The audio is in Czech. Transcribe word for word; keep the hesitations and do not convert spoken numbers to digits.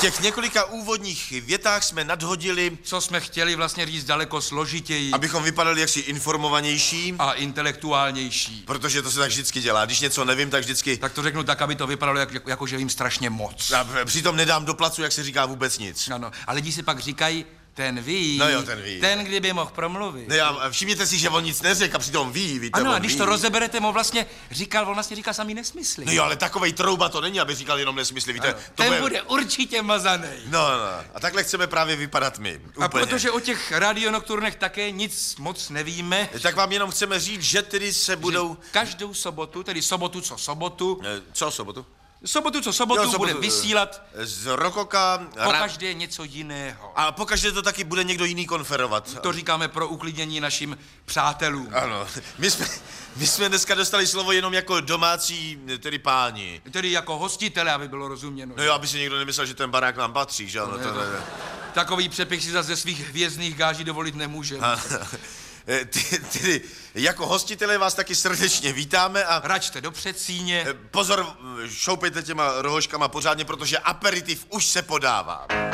těch několika úvodních větách jsme nadhodili, Co jsme chtěli vlastně říct daleko složitěji abychom vypadali jaksi informovanější, a intelektuálnější. protože to se tak vždycky dělá. Když něco nevím, tak vždycky... Tak to řeknu tak, aby to vypadalo, jak, jako, jako že vím strašně moc. A přitom nedám do placu, jak se říká, vůbec nic. Ano, a lidi si pak říkají, ten ví, No jo, ten ví. ten kdyby mohl promluvit. Ne, a všimněte si, že on nic neřekl a přitom ví, víte, Ano, on a když ví. to rozeberete, on vlastně říkal, on vlastně říkal samý nesmysly. No jo, ale takovej trouba to není, aby říkal jenom nesmysly, víte. Ano, To ten bude určitě mazanej. No, no, a takhle chceme právě vypadat my, úplně. A protože o těch radionokturnech také nic moc nevíme, Tak vám jenom chceme říct, že tedy se budou... že každou sobotu, tedy sobotu co sobotu, Eh, Co sobotu? sobotu co sobotu, Jo, bude sobotu, vysílat Z Rokoka... po ra- každé něco jiného. A pokaždé to taky bude někdo jiný konferovat. To říkáme pro uklidnění našim přátelům. Ano, my jsme, my jsme dneska dostali slovo jenom jako domácí, tedy páni. Tedy jako hostitele, aby bylo rozuměno. No jo, aby si někdo nemyslel, že ten barák nám patří, že ano? Ne, To, to- Takový přepich si zase ze svých hvězdných gáží dovolit nemůžeme. Eh, ty- Tedy jako hostitelé vás taky srdečně vítáme a Račte do předsíně. eh, pozor, šoupejte těma rohožkama pořádně, protože aperitiv už se podává.